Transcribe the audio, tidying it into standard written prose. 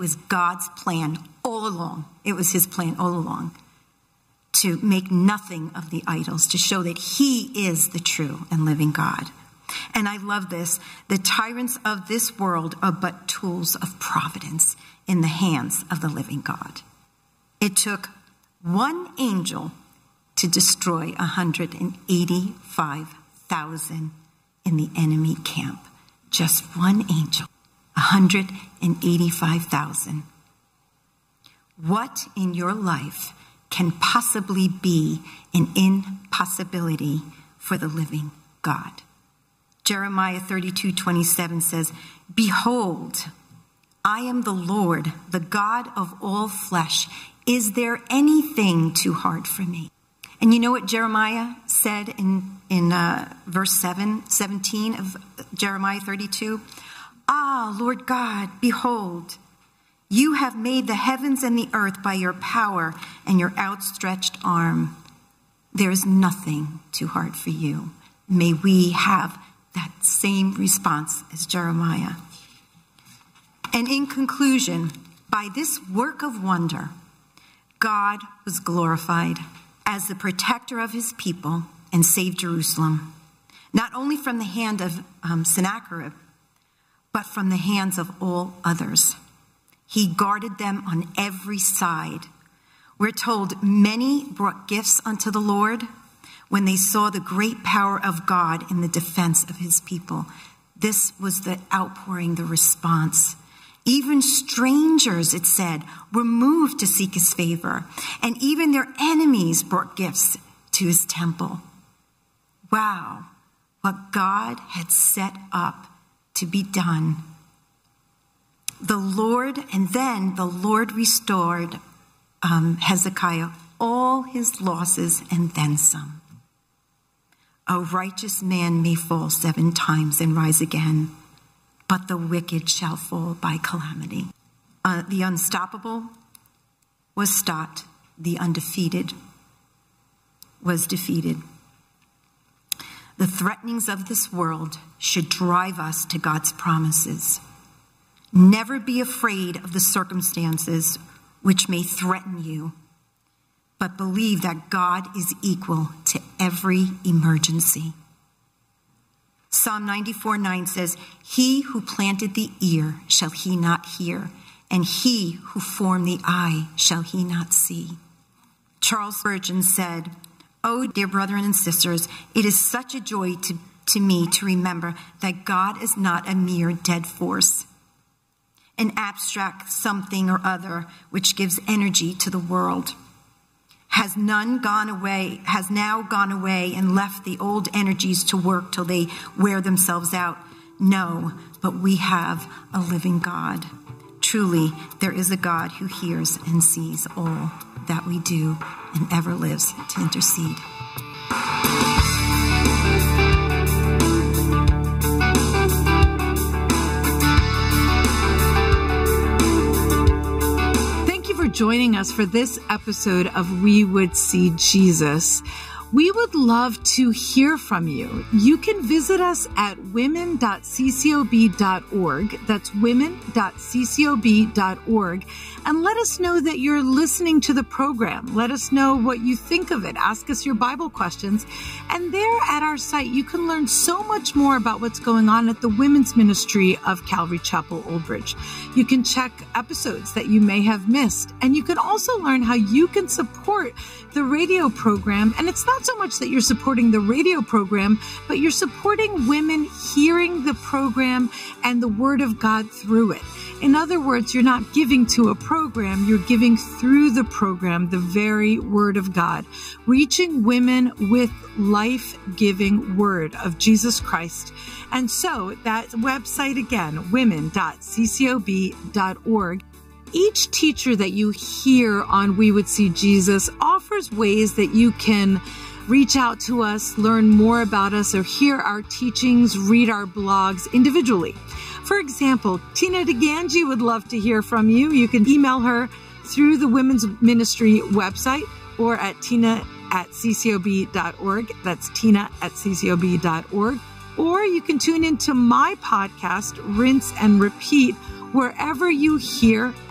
was God's plan all along. It was his plan all along to make nothing of the idols, to show that he is the true and living God. And I love this. The tyrants of this world are but tools of providence in the hands of the living God. It took one angel to destroy 185,000 in the enemy camp. Just one angel, 185,000. What in your life can possibly be an impossibility for the living God? Jeremiah 32:27 says, "Behold, I am the Lord, the God of all flesh. Is there anything too hard for me?" And you know what Jeremiah said in verse 17 of Jeremiah 32? "Ah, Lord God, behold, you have made the heavens and the earth by your power and your outstretched arm. There is nothing too hard for you." May we have that same response as Jeremiah. And in conclusion, by this work of wonder, God was glorified as the protector of his people and saved Jerusalem, not only from the hand of Sennacherib, but from the hands of all others. He guarded them on every side. We're told many brought gifts unto the Lord when they saw the great power of God in the defense of his people. This was the outpouring, the response. Even strangers, it said, were moved to seek his favor, and even their enemies brought gifts to his temple. Wow, what God had set up to be done. And then the Lord restored Hezekiah all his losses and then some. A righteous man may fall 7 times and rise again, but the wicked shall fall by calamity. The unstoppable was stopped. The undefeated was defeated. The threatenings of this world should drive us to God's promises. Never be afraid of the circumstances which may threaten you, but believe that God is equal to every emergency. Psalm 94:9 says, "He who planted the ear, shall he not hear? And he who formed the eye, shall he not see?" Charles Spurgeon said, "Oh, dear brethren and sisters, it is such a joy to me to remember that God is not a mere dead force, an abstract something or other which gives energy to the world. Has now gone away and left the old energies to work till they wear themselves out? No, but we have a living God. Truly, there is a God who hears and sees all that we do and ever lives to intercede." Joining us for this episode of We Would See Jesus. We would love to hear from you. You can visit us at women.ccob.org. That's women.ccob.org. And let us know that you're listening to the program. Let us know what you think of it. Ask us your Bible questions. And there at our site, you can learn so much more about what's going on at the women's ministry of Calvary Chapel, Old Bridge. You can check episodes that you may have missed. And you can also learn how you can support the radio program. And it's not so much that you're supporting the radio program, but you're supporting women hearing the program and the Word of God through it. In other words, you're not giving to a program, you're giving through the program, the very Word of God, reaching women with life-giving Word of Jesus Christ. And so that website again, women.ccob.org. Each teacher that you hear on We Would See Jesus offers ways that you can reach out to us, learn more about us, or hear our teachings, read our blogs individually. For example, Tina DeGangi would love to hear from you. You can email her through the Women's Ministry website or at tina@ccob.org. That's tina@ccob.org. Or you can tune into my podcast, Rinse and Repeat, wherever you hear